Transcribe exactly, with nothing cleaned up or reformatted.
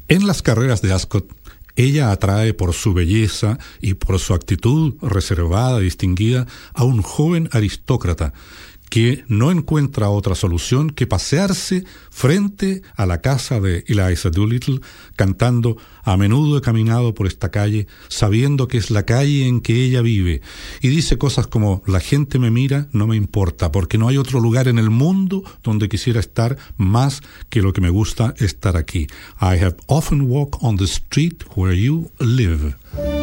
En las carreras de Ascot, ella atrae por su belleza y por su actitud reservada y distinguida a un joven aristócrata que no encuentra otra solución que pasearse frente a la casa de Eliza Doolittle, cantando: a menudo he caminado por esta calle, sabiendo que es la calle en que ella vive, y dice cosas como: la gente me mira, no me importa, porque no hay otro lugar en el mundo donde quisiera estar más que lo que me gusta estar aquí. I have often walked on the street where you live.